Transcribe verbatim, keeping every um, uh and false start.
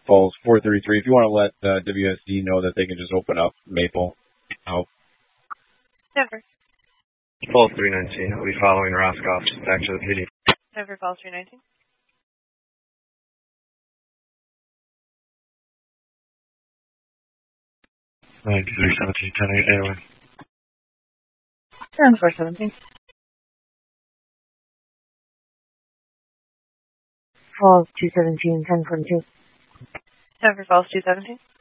Falls four thirty-three. If you want to let uh, W S D know that they can just open up Maple. Oh. Denver. Falls three nineteen. I'll be following Roscoff back to the P D. Denver Falls three nineteen. ninety-three seventeen, ten eight, A O N. Denver seventeen. Falls two seventeen, ten forty-two. Denver Falls two seventeen.